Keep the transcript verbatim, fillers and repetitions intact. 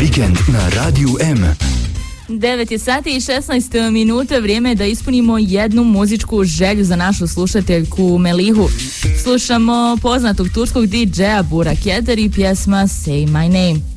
vikend na Radiju M. devet je sati i šesnaest minuta, vrijeme je da ispunimo jednu muzičku želju za našu slušateljku Melihu. Slušamo poznatog turskog D J-a Burak Eder i pjesma Say My Name.